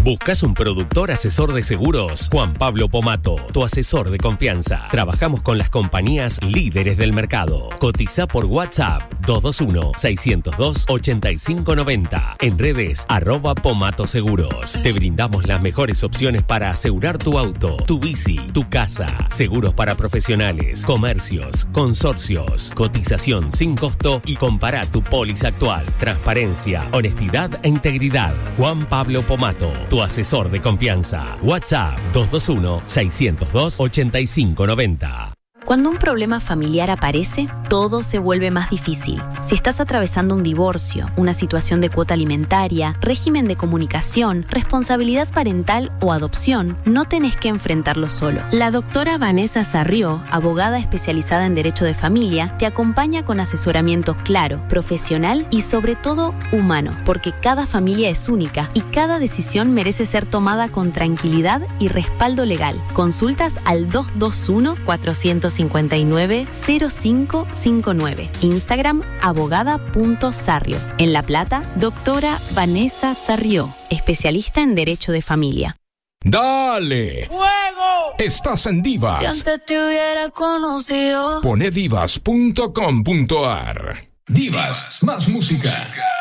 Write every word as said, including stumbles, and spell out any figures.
¿Buscas un productor asesor de seguros? Juan Pablo Pomato, tu asesor de confianza. Trabajamos con las compañías líderes del mercado. Cotiza por WhatsApp dos dos uno, seis cero dos, ocho cinco nueve cero. En redes arroba Pomato Seguros. Te brindamos las mejores opciones para asegurar tu auto, tu bici, tu casa. Seguros para profesionales, comercios, consorcios. Cotización sin costo y compara tu póliza actual. Transparencia, honestidad e integridad. Juan Pablo Pomato, tu asesor de confianza. WhatsApp dos dos uno, seis cero dos, ocho cinco nueve cero. Cuando un problema familiar aparece, todo se vuelve más difícil. Si estás atravesando un divorcio, una situación de cuota alimentaria, régimen de comunicación, responsabilidad parental o adopción, no tenés que enfrentarlo solo. La doctora Vanessa Sarrió, abogada especializada en Derecho de Familia, te acompaña con asesoramiento claro, profesional y sobre todo humano, porque cada familia es única y cada decisión merece ser tomada con tranquilidad y respaldo legal. Consultas al dos dos uno, cuatro cinco nueve, cero cinco cinco nueve. Instagram abogada.sarrio. En La Plata, doctora Vanessa Sarrió, especialista en Derecho de Familia. ¡Dale! ¡Fuego! Estás en Divas. Si antes te hubiera conocido. Pone divas punto com punto ar. Divas, más música.